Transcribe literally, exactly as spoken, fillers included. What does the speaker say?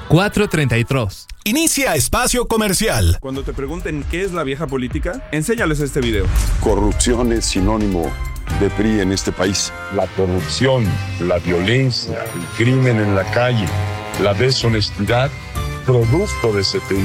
cuatro treinta y tres. Inicia espacio comercial. Cuando te pregunten qué es la vieja política, enséñales este video. Corrupción es sinónimo de P R I en este país. La corrupción, la violencia, el crimen en la calle, la deshonestidad, producto de ese P R I.